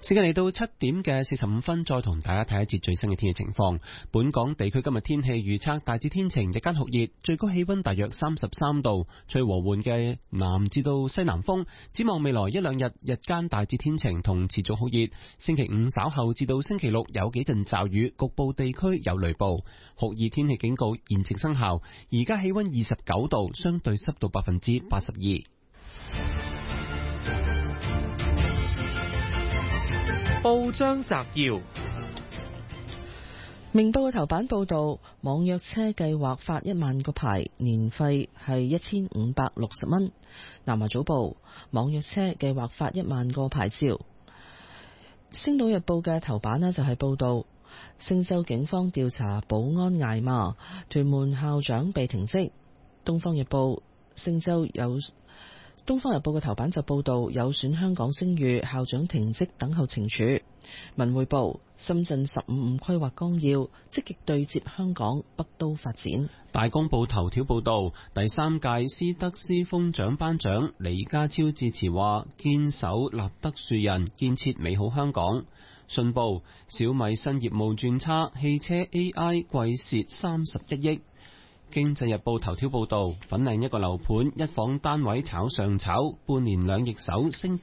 時間嚟到7:45，再同大家睇一節最新嘅天氣情況。本港地區今日天氣預測大致天晴，日間酷熱，最高氣溫大約33度，吹和緩嘅南至到西南風。展望未來一兩日，日間大致天晴同持續酷熱。星期五稍後至到星期六有幾陣驟雨，局部地區有雷暴。酷熱天氣警告現正生效。而家氣溫29度，相對濕度82%。 報章摘要： 明報嘅頭版報道，網約車計劃發1萬個牌，年費係1560蚊。南華早報，網約車計劃發1萬個牌照。星島日報嘅頭版呢就係報道，星洲警方調查保安捱罵，屯門校長被停職。東方日報，東方日報嘅頭版就報道有損香港聲譽，校長停職等候懲處。文匯報，深圳15+5規劃綱要積極對接香港北都發展。 大公報頭條報道，第3屆斯德斯風獎頒獎，李家超致辭話堅守立德樹人，建設美好香港。信報，小米新業務轉差，汽車 AI 季蝕31億。經濟日報頭條報道，粉嶺一個樓盤一房單位炒上炒，半年兩易手升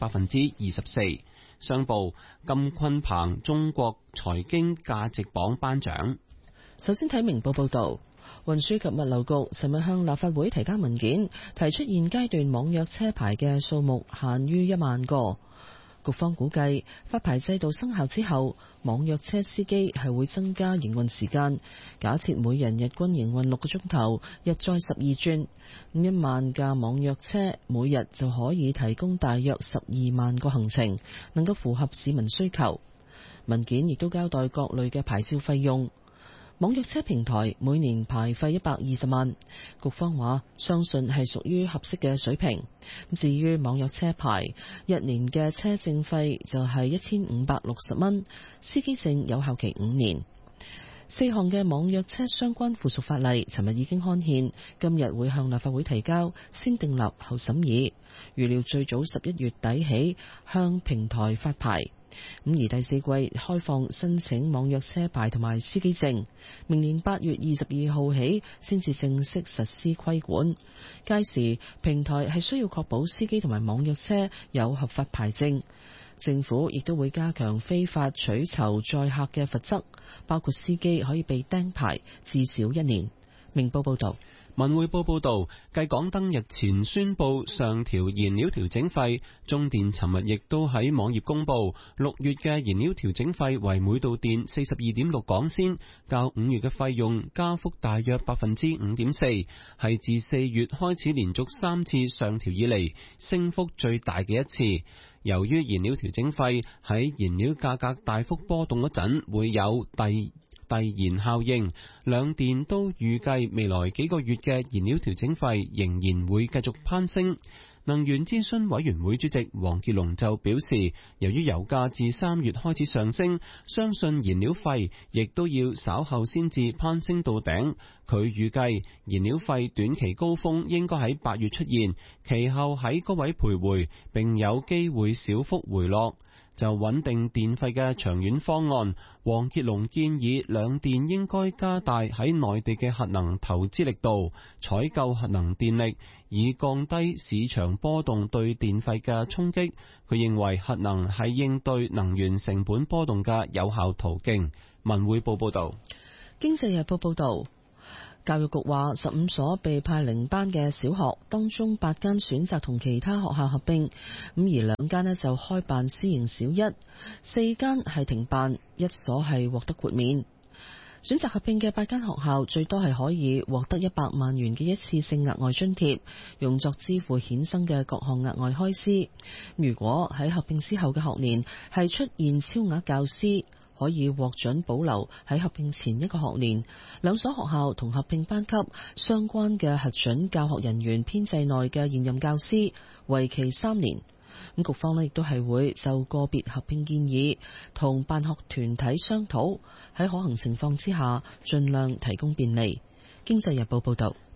24%。商報，金坤鵬中國財經價值榜頒獎。 首先睇明報報道，運輸及物流局尋日向立法會提交文件，提出現階段網約車牌嘅數目限於1萬個。局方估計發牌制度生效之後，網約車司機係會增加營運時間。假設每人日均營運6個鐘頭，日載12轉，1萬架網約車每日就可以提供大約12萬個行程，能夠符合市民需求。文件亦都交代各類嘅牌照費用。網約車平台每年牌費120萬，局方話相信係屬於合適嘅水平。至於網約車牌1年嘅車證費就係1560蚊，司機證有效期5年。4項嘅網約車相關附屬法例尋日已經刊憲，今日會向立法會提交，先訂立後審議，預料最早11月底起向平台發牌。而第4季開放申請網約車牌同埋司機證，明年8月22號起先至正式實施規管。屆時平台係需要確保司機同埋網約車有合法牌證。政府亦都會加強非法取酬載客嘅罰則，包括司機可以被釘牌至少1年。明報報道。 文匯報報道，繼港燈日前宣布上調燃料調整費，中電尋日亦都喺網頁公布，6月嘅燃料調整費為每度電42.6港仙，較5月嘅費用加幅大約5.4%，係自4月開始連續3次上調以嚟升幅最大嘅一次。由於燃料調整費喺燃料價格大幅波動嗰陣會有遞延效應，兩電都預計未來幾個月嘅燃料調整費仍然會繼續攀升。能源諮詢委員會主席黃傑龍就表示，由於油價自3月開始上升，相信燃料費亦都要稍後先至攀升到頂。佢預計燃料費短期高峰應該喺8月出現，其後喺高位徘徊，並有機會小幅回落。就穩定電費嘅長遠方案，黃傑龍建議兩電應該加大喺內地嘅核能投資力度，採購核能電力，以降低市場波動對電費嘅衝擊。佢認為核能係應對能源成本波動嘅有效途徑。文匯報報道。 經濟日報報道，教育局話15所被派零班嘅小學當中8間選擇同其他學校合併，而2間呢就開辦私營小一，4間係停辦，1所係獲得豁免。選擇合併嘅8間學校最多係可以獲得100萬元嘅一次性額外津貼，用作支付衍生嘅各項額外開支。如果喺合併之後嘅學年係出現超額教師，可以獲准保留喺合併前一個學年。2所學校同合併班級相關嘅核准教學人員編制內嘅現任教師，為期3年。咁局方呢亦都係會就個別合併建議同辦學團體商討，喺可行情況之下盡量提供便利。經濟日報報道。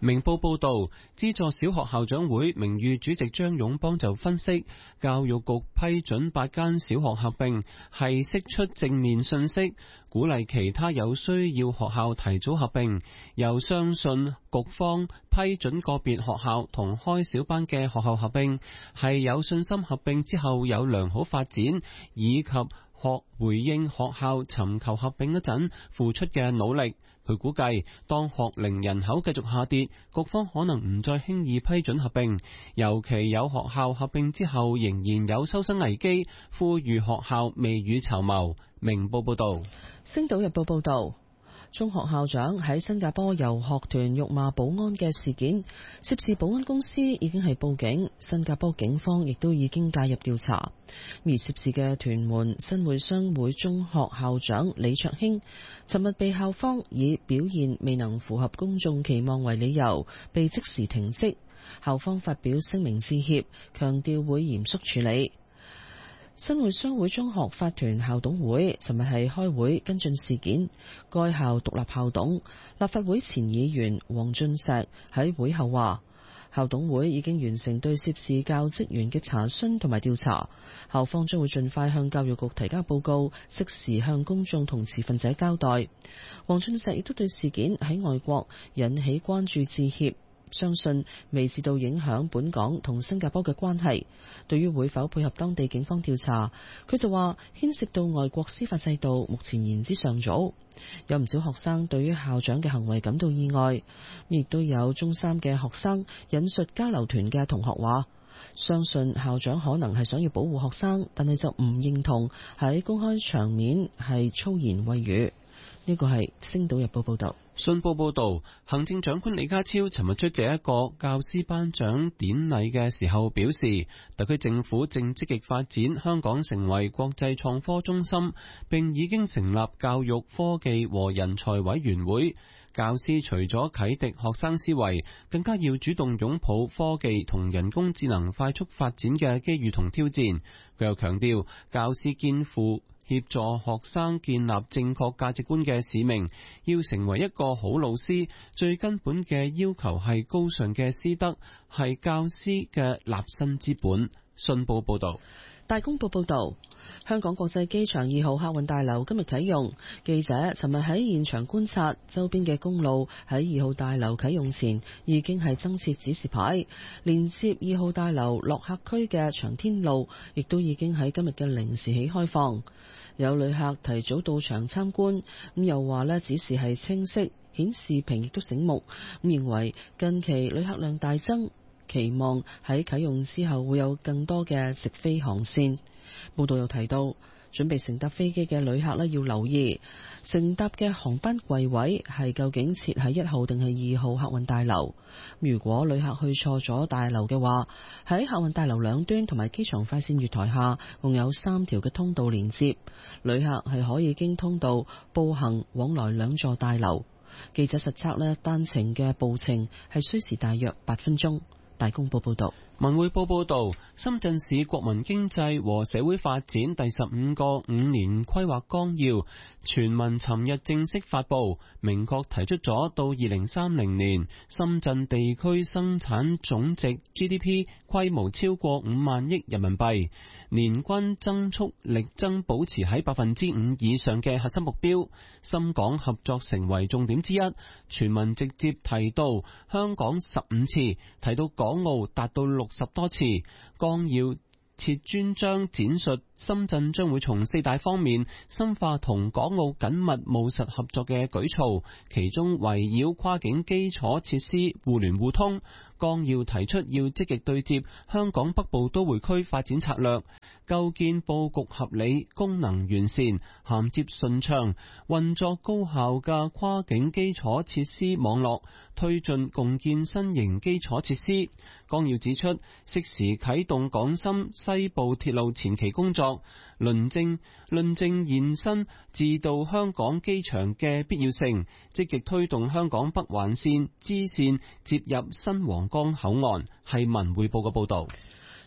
明報報道，資助小學校長會名譽主席張勇邦就分析，教育局批准8間小學合併係釋出正面信息，鼓勵其他有需要學校提早合併，又相信局方批准個別學校同開小班嘅學校合併係有信心合併之後有良好發展，以及回應學校尋求合併嗰陣付出嘅努力。佢估計，當學齡人口繼續下跌，局方可能唔再輕易批准合併，尤其有學校合併之後仍然有收生危機，呼籲學校未雨綢繆。明報報道。 星島日報報道，中學校長喺新加坡遊學團辱罵保安嘅事件，涉事保安公司已經係報警，新加坡警方亦都已經介入調查。而涉事嘅屯門新會商會中學校長李卓興，尋日被校方以表現未能符合公眾期望為理由，被即時停職。校方發表聲明致歉，強調會嚴肅處理。新會商會中學法團校董會尋日係開會跟進事件，該校獨立校董、立法會前議員黃俊碩喺會後話，校董會已經完成對涉事教職員嘅查詢同埋調查，校方將會盡快向教育局提交報告，適時向公眾同持份者交代。黃俊碩亦都對事件喺外國引起關注致歉，相信未至到影響本港同新加坡嘅關係。對於會否配合當地警方調查，佢就話牽涉到外國司法制度，目前言之尚早。有唔少學生對於校長嘅行為感到意外，亦都有中三嘅學生引述交流團嘅同學話，相信校長可能係想要保護學生，但係就唔認同喺公開場面係粗言穢語。呢個係星島日報報道。 信報報道，行政長官李家超尋日出席一個教師頒獎典禮嘅時候表示，特區政府正積極發展香港成為國際創科中心，並已經成立教育科技和人才委員會。教師除咗啟迪學生思維，更加要主動擁抱科技同人工智能快速發展嘅機遇同挑戰。佢又強調，教師肩負協助學生建立正確價值觀嘅使命，要成為一個好老師，最根本嘅要求係高尚嘅師德，係教師嘅立身之本。信報報道。 大公報報導，香港國際機場2號客運大樓今日啟用。記者尋日喺現場觀察，周邊嘅公路喺2號大樓啟用前已經係增設指示牌，連接2號大樓落客區嘅長天路，亦都已經喺今日嘅0時起開放。有旅客提早到場參觀，咁又話呢指示係清晰，顯示屏亦都醒目，咁認為近期旅客量大增，期望喺啟用之後會有更多嘅直飛航線。報道又提到，準備乘搭飛機嘅旅客呢要留意，乘搭嘅航班櫃位係究竟設喺1號定係2號客運大樓。如果旅客去錯咗大樓嘅話，喺客運大樓兩端同埋機場快線月台下共有3條嘅通道連接，旅客係可以經通道步行往來兩座大樓。記者實測呢單程嘅步程係需時大約8分鐘。大公報報道。 文匯報報道，深圳市國民經濟和社會發展第15個5年規劃綱要全文尋日正式發布，明確提出咗到2030年，深圳地區生產總值 GDP 規模超過5萬億人民幣，年均增速力爭保持喺5%以上嘅核心目標。深港合作成為重點之一，全文直接提到香港15次，提到港澳達到60多次。綱要設專章展述深圳將會從4大方面深化同港澳緊密務實合作嘅舉措，其中圍繞跨境基礎設施互聯互通。綱要提出要積極對接香港北部都會區發展策略，構建佈局合理、功能完善、銜接順暢、運作高效嘅跨境基礎設施網絡，推進共建新型基礎設施。綱要指出，適時啟動港深西部鐵路前期工作，論證延伸至到香港機場嘅必要性，積極推動香港北環線支線接入新皇崗口岸。係文匯報嘅報道。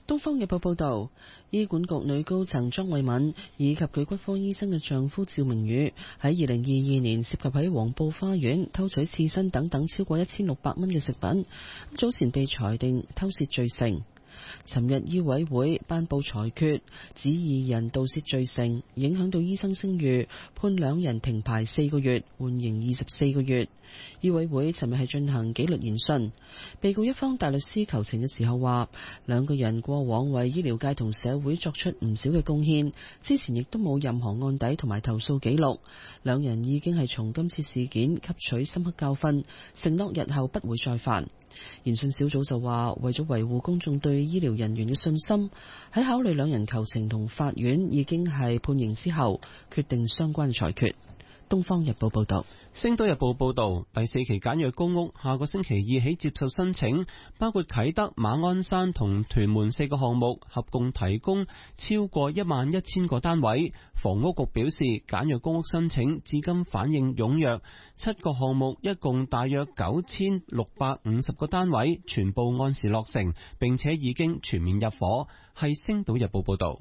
東方日報報道，醫管局女高層莊慧敏以及佢骨科醫生嘅丈夫趙明宇喺2022年涉及喺黃埔花園偷取刺身等超過1600蚊嘅食品，早前被裁定偷竊罪成。尋日醫委會頒布裁決，指二人盜竊罪成，影響到醫生聲譽，判兩人停牌4個月，緩刑24個月。醫委會尋日係進行紀律研訊，被告一方大律師求情嘅時候話，兩個人過往為醫療界同社會作出唔少嘅貢獻，之前亦都冇任何案底同埋投訴記錄，兩人已經係從今次事件吸取深刻教訓，承諾日後不會再犯。研訊小組就話，為咗維護公眾對醫療人員嘅信心，喺考慮兩人求情同法院已經係判刑之後，決定相關裁決。東方日報報道。 星島日報報道，第4期簡約公屋下個星期2起接受申請，包括啟德、馬鞍山同屯門4個項目，合共提供超過11000個單位。房屋局表示，簡約公屋申請至今反應踴躍，7個項目一共大約9650個單位，全部按時落成，並且已經全面入伙。係星島日報報道。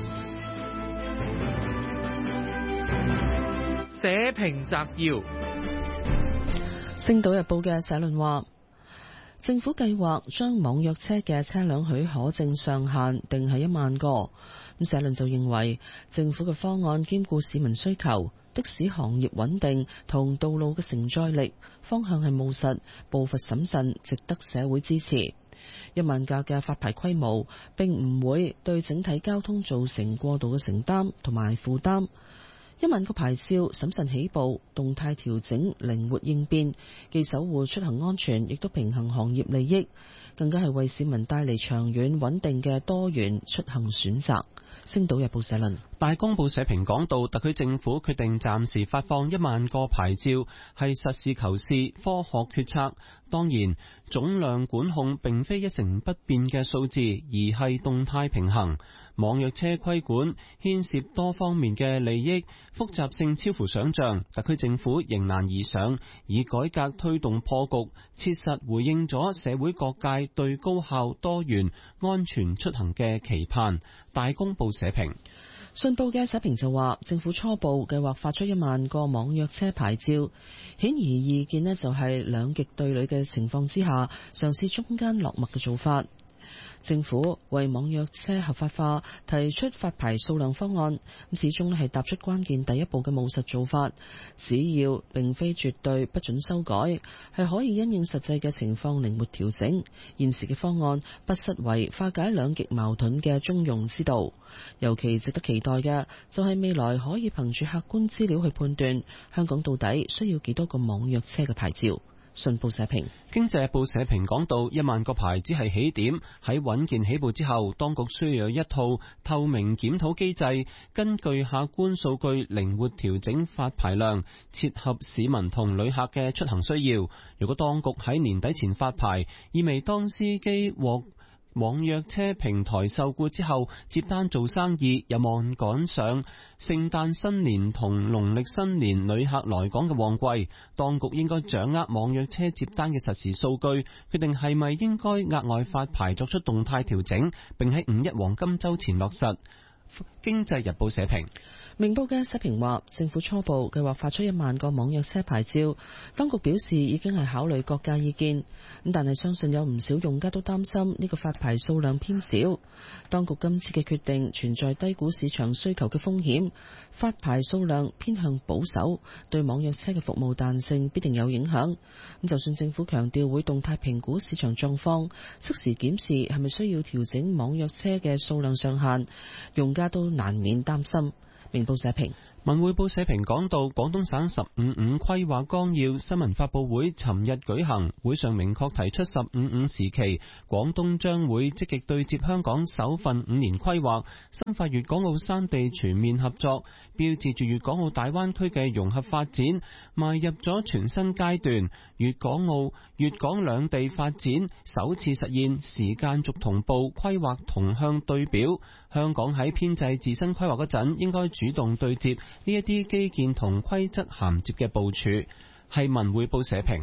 社評摘要： 星島日報嘅社論話，政府計劃將網約車嘅車輛許可證上限定係1萬個。咁社論就認為，政府嘅方案兼顧市民需求、的士行業穩定同道路嘅承載力，方向係務實、步伐審慎，值得社會支持。1萬架嘅發牌規模並唔會對整體交通造成過度嘅承擔同埋負擔。1萬個牌照審慎起步，動態調整，靈活應變，既守護出行安全，亦都平衡行業利益，更加係為市民帶嚟長遠穩定嘅多元出行選擇。星島日報社論。 大公報社評講到，特區政府決定暫時發放1萬個牌照，係實事求是、科學決策。當然，總量管控並非一成不變嘅數字，而係動態平衡。網約車規管牽涉多方面嘅利益，複雜性超乎想象，特區政府迎難而上，以改革推動破局，切實回應咗社會各界對高效、多元、安全出行嘅期盼。大公報社評。 信報嘅社評就話，政府初步計劃發出1萬個網約車牌照，顯而易見呢就係兩極對壘嘅情況之下，嘗試中間落墨嘅做法。政府為網約車合法化提出發牌數量方案，咁始終係踏出關鍵第一步嘅務實做法。只要並非絕對不准修改，係可以因應實際嘅情況靈活調整。現時嘅方案不失為化解兩極矛盾嘅中庸之道。尤其值得期待嘅就係未來可以憑住客觀資料去判斷香港到底需要幾多個網約車嘅牌照。信報社評。 經濟日報社評講到，1萬個牌只係起點，喺穩健起步之後，當局需要有一套透明檢討機制，根據客觀數據靈活調整發牌量，切合市民同旅客嘅出行需要。如果當局喺年底前發牌，意味當司機獲網約車平台受僱之後接單做生意，有望趕上聖誕新年同農曆新年旅客來港嘅旺季。當局應該掌握網約車接單嘅實時數據，決定係咪應該額外發牌作出動態調整，並喺5一黃金週前落實。經濟日報社評。 明報嘅社評話，政府初步計劃發出1萬個網約車牌照，當局表示已經係考慮各界意見，但係相信有唔少用家都擔心呢個發牌數量偏少。當局今次嘅決定存在低估市場需求嘅風險，發牌數量偏向保守，對網約車嘅服務彈性必定有影響。就算政府強調會動態評估市場狀況，適時檢視係咪需要調整網約車嘅數量上限，用家都難免擔心。明報社評。 文匯報社評講到，廣東省15-5規劃綱要新聞發佈會尋日舉行，會上明確提出15-5時期，廣東將會積極對接香港首份5年規劃，深化粵港澳三地全面合作，標誌住粵港澳大灣區嘅融合發展邁入咗全新階段。粵港兩地發展首次實現時間軸同步，規劃同向對表。香港喺編制自身規劃嗰陣，應該主動對接呢一啲基建同規則銜接嘅部署。係文匯報社評。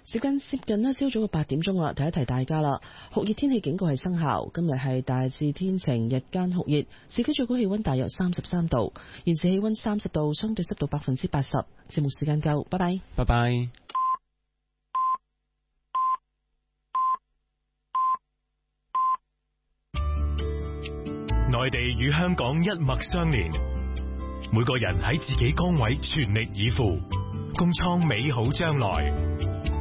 接近呢朝早嘅8點鐘啦，提一提大家啦。酷熱天氣警告係生效，今日係大致天晴，日間酷熱，市區最高氣溫大約33度，現時氣溫30度，相對濕度80%。節目時間夠，拜拜。 拜拜。 內地與香港一脈相連，每個人喺自己崗位全力以赴，共創美好將來。